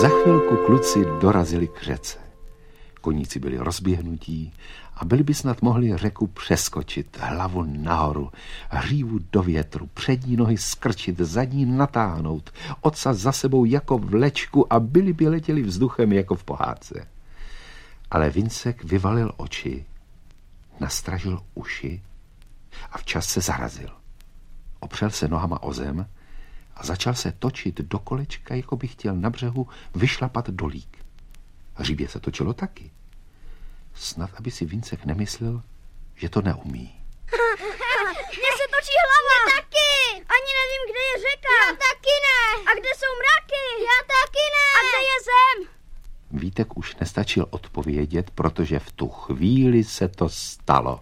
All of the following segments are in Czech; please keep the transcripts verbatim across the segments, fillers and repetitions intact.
Za chvilku kluci dorazili k řece. Koníci byli rozběhnutí a byli by snad mohli řeku přeskočit, hlavu nahoru, hřívu do větru, přední nohy skrčit, zadní natáhnout, ocas za sebou jako vlečku a byli by letěli vzduchem jako v pohádce. Ale Vincek vyvalil oči, nastražil uši a včas se zarazil. Opřel se nohama o zem a začal se točit do kolečka, jako by chtěl na břehu vyšlapat dolík. Hříbě se točilo taky. Snad, aby si Vincek nemyslel, že to neumí. Mně se točí hlava. Mně taky. Ani nevím, kde je řeka. Já taky ne. A kde jsou mraky. Já taky ne. A kde je zem? Vítek už nestačil odpovědět, protože v tu chvíli se to stalo.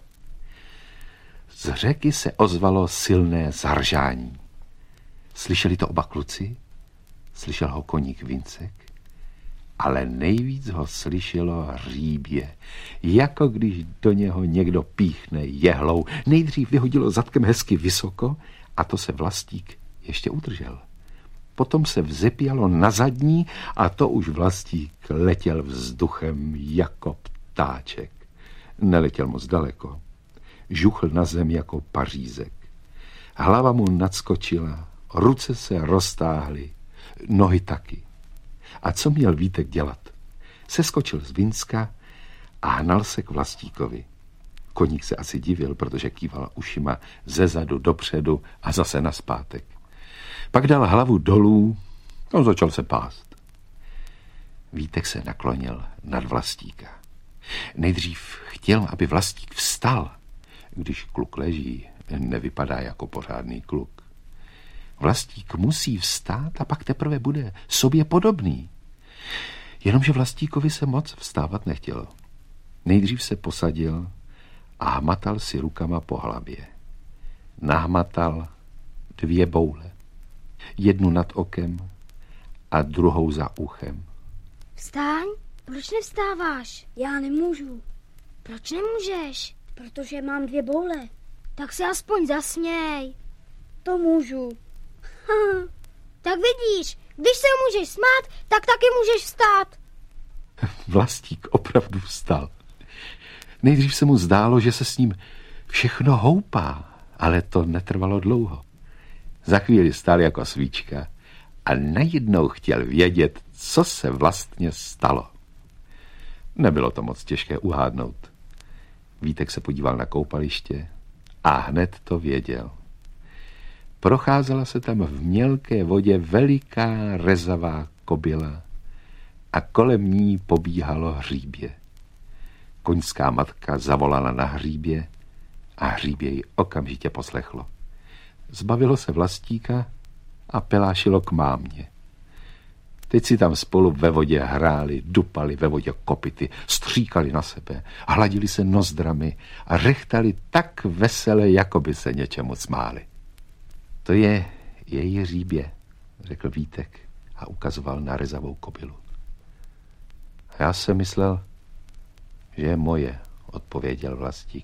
Z řeky se ozvalo silné zaržání. Slyšeli to oba kluci, slyšel ho koník Vincek, ale nejvíc ho slyšelo hříbě, jako když do něho někdo píchne jehlou. Nejdřív vyhodilo zadkem hezky vysoko a to se Vlastík ještě udržel. Potom se vzepělo na zadní a to už Vlastík letěl vzduchem jako ptáček. Neletěl moc daleko. Žuchl na zem jako pařízek. Hlava mu nadskočila, ruce se roztáhly, nohy taky. A co měl Vítek dělat? Seskočil z Vinska a hnal se k Vlastíkovi. Koník se asi divil, protože kýval ušima zezadu dopředu a zase nazpátek. Pak dal hlavu dolů a začal se pást. Vítek se naklonil nad Vlastíka. Nejdřív chtěl, aby Vlastík vstal. Když kluk leží, nevypadá jako pořádný kluk. Vlastík musí vstát a pak teprve bude sobě podobný. Jenomže Vlastíkovi se moc vstávat nechtělo. Nejdřív se posadil a hmatal si rukama po hlavě. Nahmatal dvě boule. Jednu nad okem a druhou za uchem. Vstaň, proč nevstáváš? Já nemůžu. Proč nemůžeš? Protože mám dvě boule. Tak se aspoň zasměj. To můžu. Tak vidíš, když se můžeš smát, tak taky můžeš vstát. Vlastík opravdu vstal. Nejdřív se mu zdálo, že se s ním všechno houpá, ale to netrvalo dlouho. Za chvíli stál jako svíčka a najednou chtěl vědět, co se vlastně stalo. Nebylo to moc těžké uhádnout. Vítek se podíval na koupaliště a hned to věděl. Procházela se tam v mělké vodě veliká rezavá kobyla a kolem ní pobíhalo hříbě. Koňská matka zavolala na hříbě a hříbě ji okamžitě poslechlo. Zbavilo se Vlastíka a pelášilo k mámě. Teď si tam spolu ve vodě hráli, dupali ve vodě kopyty, stříkali na sebe, hladili se nozdrami a rechtali tak vesele, jako by se něčemu smáli. To je její hříbě, řekl Vítek a ukazoval na rezavou kobylu. Já jsem myslel, že je moje, odpověděl Vlastík.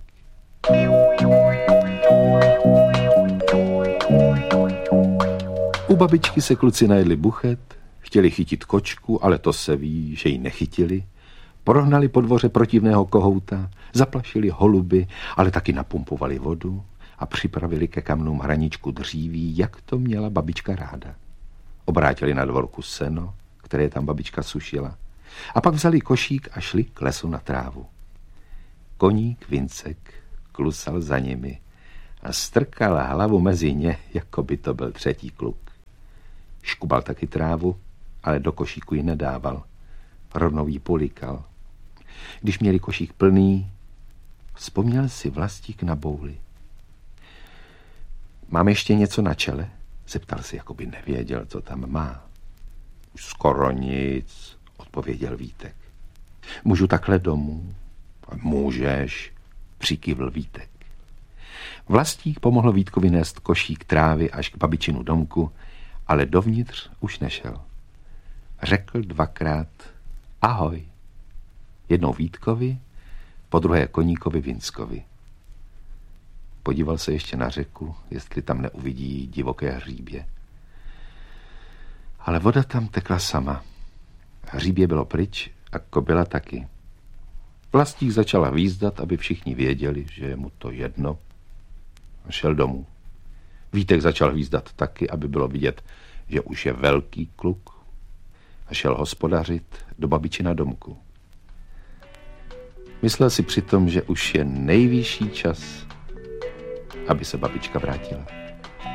U babičky se kluci najedli buchet, chtěli chytit kočku, ale to se ví, že ji nechytili. Prohnali po dvoře protivného kohouta, zaplašili holuby, ale taky napumpovali vodu a připravili ke kamnům hraničku dříví, jak to měla babička ráda. Obrátili na dvorku seno, které tam babička sušila, a pak vzali košík a šli k lesu na trávu. Koník Vincek klusal za nimi a strkal hlavu mezi ně, jako by to byl třetí kluk. Škubal taky trávu, ale do košíku ji nedával. Rovnou ji polikal. Když měli košík plný, vzpomněl si Vlastík na bouli. Mám ještě něco na čele? Zeptal si, jako by nevěděl, co tam má. Už skoro nic, odpověděl Vítek. Můžu takhle domů? Můžeš, přikývl Vítek. Vlastík pomohl Vítkovi nést košík trávy až k babičinu domku, ale dovnitř už nešel. Řekl dvakrát ahoj. Jednou Vítkovi, po druhé Koníkovi Vinckovi. Podíval se ještě na řeku, jestli tam neuvidí divoké hříbě. Ale voda tam tekla sama. Hříbě bylo pryč a kobila taky. Vlastík začala hvízdat, aby všichni věděli, že je mu to jedno, a šel domů. Vítek začal hvízdat taky, aby bylo vidět, že už je velký kluk, a šel hospodařit do babičina domku. Myslel si přitom, že už je nejvyšší čas, aby se babička vrátila.